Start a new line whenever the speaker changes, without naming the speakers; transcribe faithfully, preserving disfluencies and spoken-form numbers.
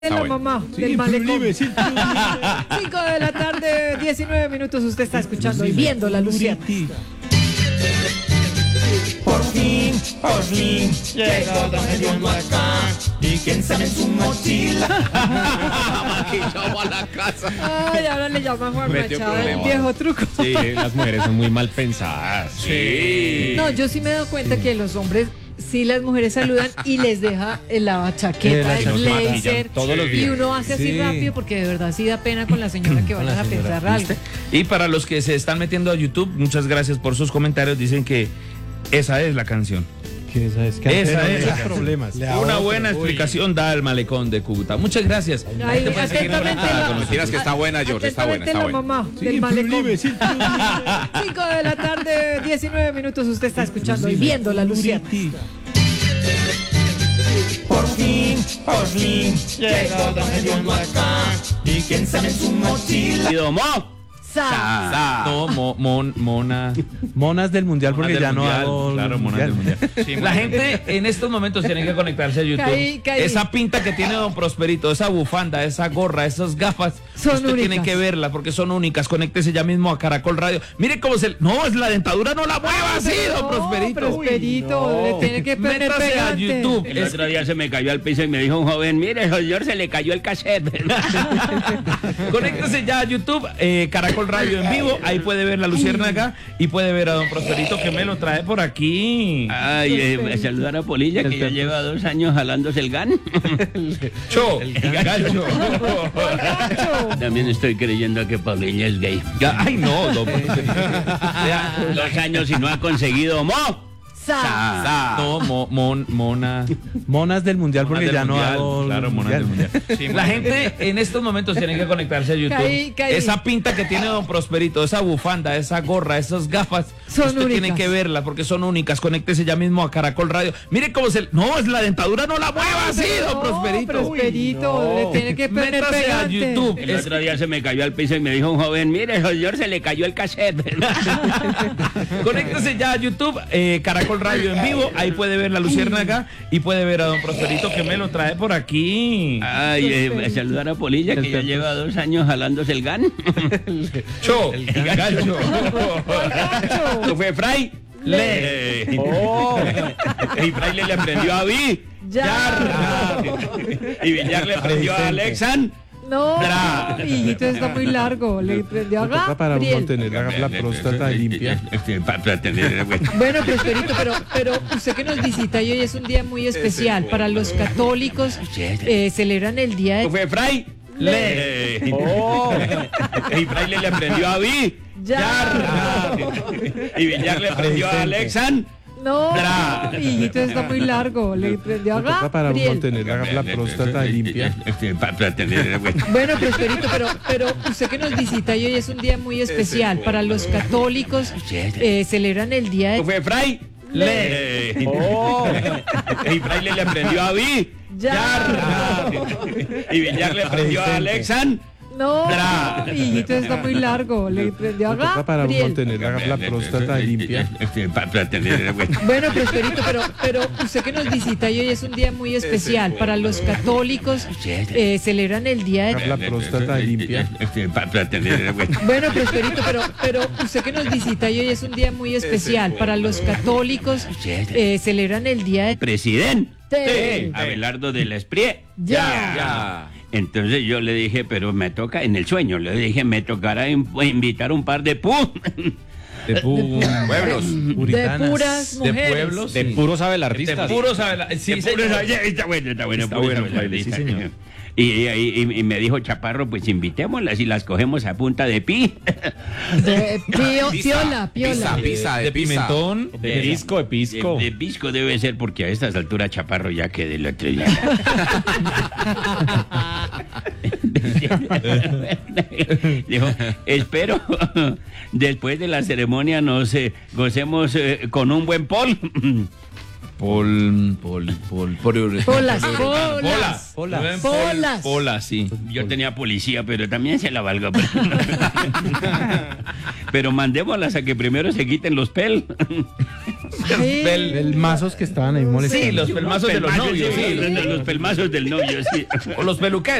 de la
bueno.
mamá
Sí,
del malecón.
libre, sí,
cinco de la tarde, diecinueve minutos. Usted está escuchando y viendo la Luciana.
Por fin, por fin, llegó Don Hediondo acá. Y quién sabe en su mochila.
Maquillado a la casa.
Ay, ahora le llaman Juan
Metió
Machado el
problemas.
viejo truco.
Sí, las mujeres son muy mal pensadas. Sí.
No, yo sí me he dado cuenta que los hombres, sí, las mujeres saludan y les deja la chaqueta,
Eh,
el
nos
blazer,
maquillan todos los
y
días.
uno hace así
Sí.
rápido porque de verdad sí da pena con la señora que vayan a pensar algo.
Y para los que se están metiendo a YouTube, muchas gracias por sus comentarios. Dicen que esa es la canción.
Que esa es que
Esa
antes
es
no
la
había problemas.
Una buena explicación da el malecón de Cúcuta. Muchas gracias.
Ay,
Te puedes seguir
atentamente
conectada
la-
con
Mentiras que está buena, George, está buena, está
Atentamente
buena.
la mamá
Sí,
del malecón.
libre, sí,
cinco de la tarde, diecinueve minutos. Usted está escuchando y viendo la Luciana.
Por fin, por fin, llegó Don Hediondo acá. Y quién sabe en su mochila.
Mo.
Sa.
Sa. No, mo- mon- mona.
Monas del mundial porque
Monas
ya
del
no
mundial,
hago
claro, monas del mundial. La gente en estos momentos tiene que conectarse a YouTube.
Caí, caí.
Esa pinta que tiene Don Prosperito, esa bufanda, esa gorra, esas gafas,
Son
usted tiene
únicas.
que verla porque son únicas. Conéctese ya mismo a Caracol Radio. Mire cómo se... No, es la dentadura, no la mueva así, Don
No,
Prosperito.
Prosperito, le tiene que poner
Métase a
pegante.
YouTube.
El otro día se me cayó al piso y me dijo un joven, mire, señor, se le cayó el cassette.
Conéctese ya a YouTube, eh, Caracol Radio en vivo. Ahí puede ver la Luciérnaga y puede ver a Don Prosperito que me lo trae por aquí.
Ay, eh, saludar a Polilla, que ya lleva dos años jalándose el gan.
Cho, el gallo.
También estoy creyendo que Polilla es gay.
Ay, no, Don Prosperito. Ya,
Dos años y no ha conseguido mo.
Sa.
Sa. No, mo- mon- mona.
Monas del mundial porque
Monas
ya
del
no
mundial,
hago
claro, monas del mundial. La gente en estos momentos tiene que conectarse a YouTube.
Caí, caí.
Esa pinta que tiene Don Prosperito, esa bufanda, esa gorra, esas gafas,
Son
usted tiene
únicas.
que verla porque son únicas. Conéctese ya mismo a Caracol Radio. Mire cómo se... No, es la dentadura, no la mueva así, Don
No,
Prosperito.
Prosperito, le tiene que poner
Métase a
pegante.
YouTube.
El otro día se me cayó al piso y me dijo un joven, mire, señor, se le cayó el cassette.
Conéctese ya a YouTube, eh, Caracol Radio en vivo. Ahí puede ver la Luciérnaga y puede ver a Don Prosperito que me lo trae por aquí.
Ay, eh, saludar a Polilla, que ya lleva dos años jalándose el gan.
Cho, el gallo.
¿Qué fue, Fray?
Le.
Y Fraile le aprendió a Vi.
Ya.
Y Villar le aprendió a Alexan.
No,
Bra.
hijito, está muy largo. Le prendió a
Toca para
Gabriel.
mantener la, la próstata limpia.
Para tener, bueno.
Bueno, Prosperito, pero, pero usted que nos visita y hoy es un día muy especial. Para los católicos eh, celebran el día
¿Qué
de...
fue, Fray?
Le.
Y Fraile le aprendió a Vi.
Ya.
Y Villar le aprendió a Alexan.
No,
Bra.
hijito, está muy largo. Le prendió a
Toca para
Gabriel.
mantener la, la próstata limpia.
Para tener, bueno.
Bueno, Prosperito, pero, pero usted que nos visita y hoy es un día muy especial. Para los católicos eh, celebran el día
¿Qué
de...
fue, Fray?
Le.
Y Fraile le aprendió a Vi.
Ya.
Y Villar le aprendió a Alexan.
No,
Bra.
hijito, está muy largo. Le prendió a
Toca para
Gabriel.
mantener la, la próstata limpia.
Para tener, bueno.
Bueno, Prosperito, pero, pero usted que nos visita y hoy es un día muy especial. Para los católicos eh, celebran el día de...
La próstata limpia.
Para tener, bueno.
Bueno, Prosperito, pero, pero usted que nos visita y hoy es un día muy especial. Para los católicos eh, celebran el día de...
Presidente Abelardo de la Esprie.
Ya.
Ya.
Entonces yo le dije, pero me toca, en el sueño, le dije, me tocará in- invitar un par de pu.
De pu-
Pueblos.
De
Puritanas.
puras
De
mujeres.
pueblos.
De
sí.
puros abelardistas.
De puros abela- Sí,
De
señor.
puros- ya, está bueno, está bueno.
Está
puros
bueno,
abelardistas.
sí, señor.
Y, y, y- y me dijo Chaparro, pues invitémoslas y las cogemos a punta de pi.
De pio-
Pisa,
piola, piola.
Pisa, pisa,
De pimentón.
De pisco, de pisco.
De, de pisco debe ser porque a estas alturas Chaparro ya quedé el otro día. Dijo, espero después de la ceremonia nos eh, gocemos eh, con un buen pol.
Pol, pol, pol, pol,
Polas,
Polas.
polas.
Polas.
Polas.
Polas, sí.
Yo tenía policía, pero también se la valga. Pero, pero mandémoslas a que primero se quiten los pel.
Ay,
Pel-
El mazos que estaban ahí molestando.
sí, los pelmazos de los
Pelmazos,
novios, sí.
Los, los pelmazos del novio, sí.
O los peluqueros.